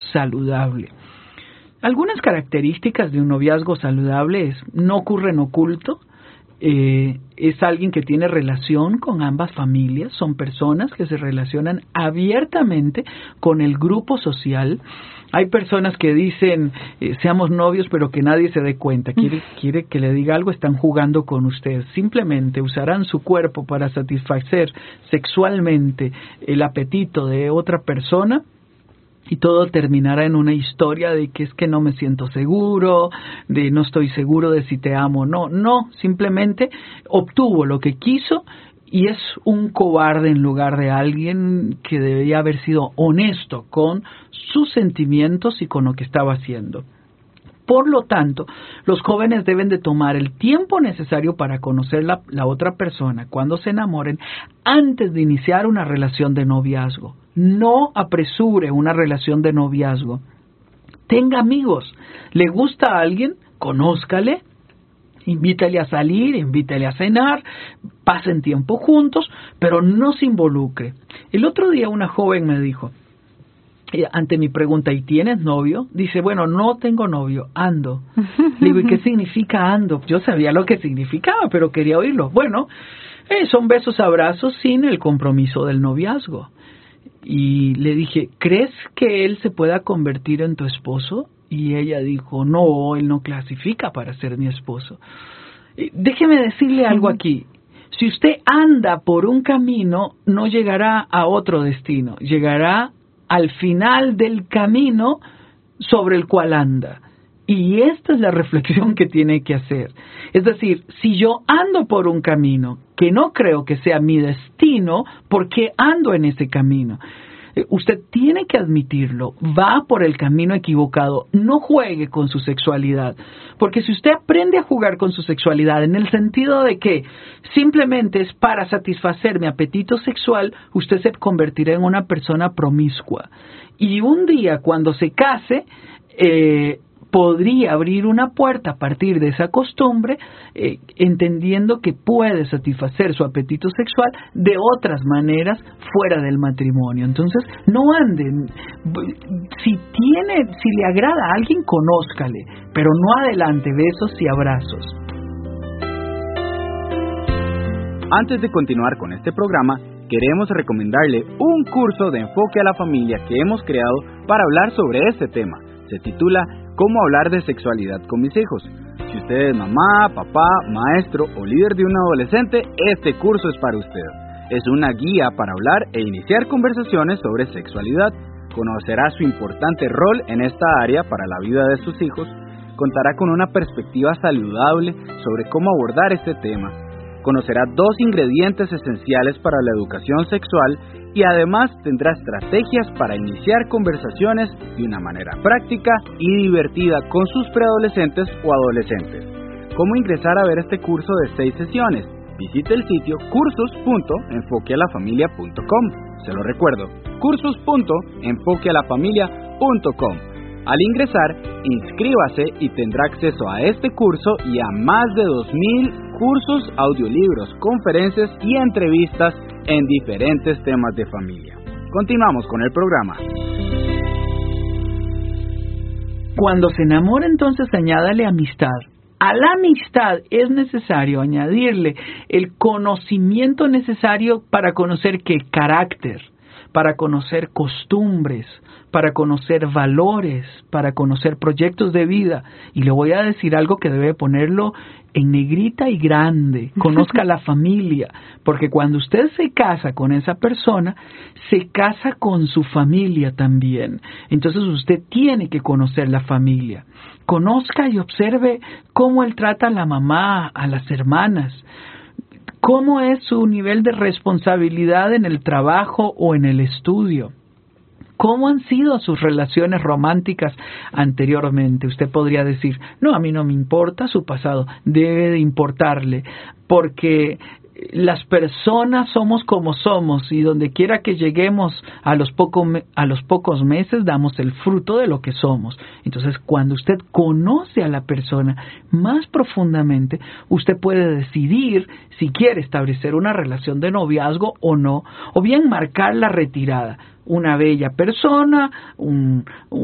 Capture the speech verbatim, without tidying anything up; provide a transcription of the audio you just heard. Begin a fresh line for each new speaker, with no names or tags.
saludable. Algunas características de un noviazgo saludable es: no ocurre en oculto, eh, es alguien que tiene relación con ambas familias, son personas que se relacionan abiertamente con el grupo social. Hay personas que dicen, eh, seamos novios, pero que nadie se dé cuenta. Quiere, quiere que le diga algo, están jugando con usted. Simplemente usarán su cuerpo para satisfacer sexualmente el apetito de otra persona, y todo terminará en una historia de que es que no me siento seguro, de no estoy seguro de si te amo o no. No, simplemente obtuvo lo que quiso y es un cobarde en lugar de alguien que debería haber sido honesto con sus sentimientos y con lo que estaba haciendo. Por lo tanto, los jóvenes deben de tomar el tiempo necesario para conocer la, la otra persona cuando se enamoren antes de iniciar una relación de noviazgo. No apresure una relación de noviazgo. Tenga amigos. ¿Le gusta a alguien? Conózcale. Invítale a salir, invítale a cenar, pasen tiempo juntos, pero no se involucre. El otro día una joven me dijo, ante mi pregunta, ¿y tienes novio? Dice, bueno, no tengo novio, ando. Le digo, ¿y qué significa ando? Yo sabía lo que significaba, pero quería oírlo. Bueno, eh, son besos, abrazos sin el compromiso del noviazgo. Y le dije, ¿crees que él se pueda convertir en tu esposo? Y ella dijo, no, él no clasifica para ser mi esposo. Eh, déjeme decirle algo aquí. Si usted anda por un camino, no llegará a otro destino, llegará al final del camino sobre el cual anda. Y esta es la reflexión que tiene que hacer. Es decir, si yo ando por un camino que no creo que sea mi destino, ¿por qué ando en ese camino? Usted tiene que admitirlo, va por el camino equivocado, no juegue con su sexualidad, porque si usted aprende a jugar con su sexualidad en el sentido de que simplemente es para satisfacer mi apetito sexual, usted se convertirá en una persona promiscua. Y un día cuando se case, eh, podría abrir una puerta a partir de esa costumbre, eh, entendiendo que puede satisfacer su apetito sexual de otras maneras fuera del matrimonio. Entonces, no anden. Si tiene, si le agrada a alguien, conózcale, pero no adelante besos y abrazos.
Antes de continuar con este programa, queremos recomendarle un curso de enfoque a la familia que hemos creado para hablar sobre este tema. Se titula ¿Cómo hablar de sexualidad con mis hijos? Si usted es mamá, papá, maestro o líder de un adolescente, este curso es para usted. Es una guía para hablar e iniciar conversaciones sobre sexualidad. Conocerá su importante rol en esta área para la vida de sus hijos. Contará con una perspectiva saludable sobre cómo abordar este tema. Conocerá dos ingredientes esenciales para la educación sexual y además tendrá estrategias para iniciar conversaciones de una manera práctica y divertida con sus preadolescentes o adolescentes. ¿Cómo ingresar a ver este curso de seis sesiones? Visite el sitio cursos punto enfoque a la familia punto com. Se lo recuerdo, cursos punto enfoque a la familia punto com. Al ingresar, inscríbase y tendrá acceso a este curso y a más de dos mil cursos, audiolibros, conferencias y entrevistas en diferentes temas de familia. Continuamos con el programa.
Cuando se enamora, entonces añádale amistad. A la amistad es necesario añadirle el conocimiento necesario para conocer qué carácter, para conocer costumbres, para conocer valores, para conocer proyectos de vida. Y le voy a decir algo que debe ponerlo en negrita y grande. Conozca la familia, porque cuando usted se casa con esa persona, se casa con su familia también. Entonces usted tiene que conocer la familia. Conozca y observe cómo él trata a la mamá, a las hermanas. ¿Cómo es su nivel de responsabilidad en el trabajo o en el estudio? ¿Cómo han sido sus relaciones románticas anteriormente? Usted podría decir, no, a mí no me importa su pasado. Debe de importarle, porque las personas somos como somos y donde quiera que lleguemos a los, poco, a los pocos meses damos el fruto de lo que somos. Entonces, cuando usted conoce a la persona más profundamente, usted puede decidir si quiere establecer una relación de noviazgo o no, o bien marcar la retirada. Una bella persona, un,